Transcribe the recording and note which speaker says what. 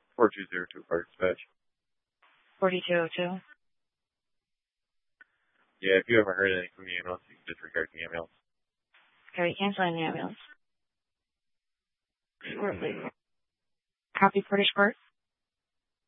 Speaker 1: 4202 Park Dispatch.
Speaker 2: 4202.
Speaker 1: Yeah, if you haven't heard anything from the ambulance, you can disregard the ambulance.
Speaker 2: Okay, canceling the ambulance. Copy, British Bert.